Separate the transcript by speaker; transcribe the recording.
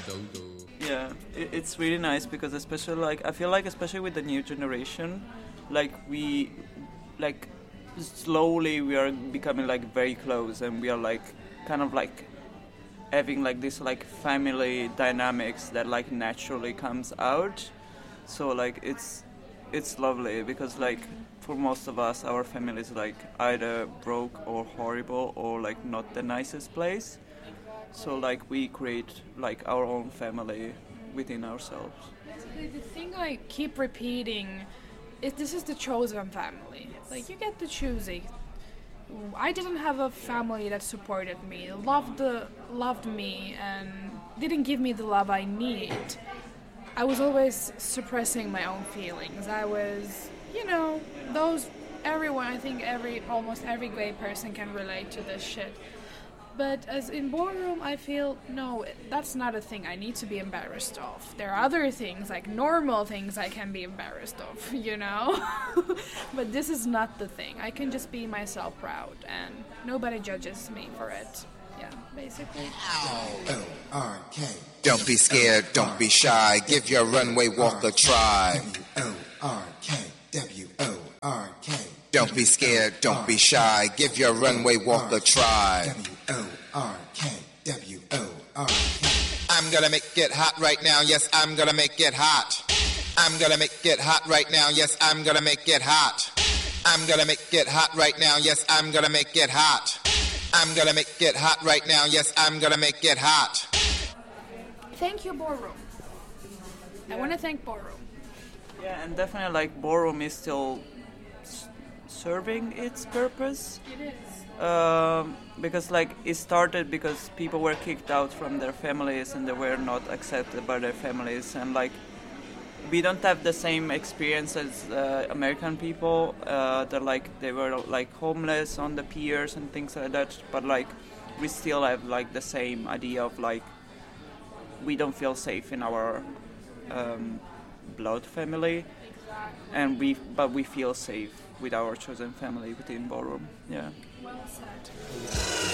Speaker 1: Yeah, it's really nice because especially like I feel like especially with the new generation, like we like slowly we are becoming like very close and we are like kind of like having like this like family dynamics that like naturally comes out. So like it's lovely because like for most of us our family is like either broke or horrible or like not the nicest place. So like we create like our own family within ourselves.
Speaker 2: Basically, the thing I keep repeating is this is the chosen family. Like, you get to choose it. I didn't have a family that supported me, loved me, and didn't give me the love I need. I was always suppressing my own feelings. I was, those everyone. I think almost every gay person can relate to this shit. But as in ballroom, I feel, no, that's not a thing I need to be embarrassed of. There are other things, like normal things I can be embarrassed of, But this is not the thing. I can just be myself proud, and nobody judges me for it. Yeah, basically.
Speaker 3: O-R-K. Don't be scared, don't be shy. Give your runway walk a try. W-O-R-K. W-O-R-K. Don't be scared, don't be shy. Give your runway walk a try. W-O-R-K. W-O-R-K. I'm gonna make it hot right now. Yes, I'm gonna make it hot. I'm gonna make it hot right now. Yes, I'm gonna make it hot. I'm gonna make it hot right now. Yes, I'm gonna make it hot. I'm gonna make it hot right now. Yes, I'm gonna make it hot.
Speaker 2: Thank you, Ballroom. I want to thank Ballroom.
Speaker 1: Yeah, and definitely like ballroom is still serving its purpose.
Speaker 2: It is.
Speaker 1: Because like it started because people were kicked out from their families and they were not accepted by their families, and like we don't have the same experience as American people. They were like homeless on the piers and things like that, but like we still have like the same idea of like we don't feel safe in our blood family, and we feel safe with our chosen family within ballroom. Yeah.
Speaker 2: Well said.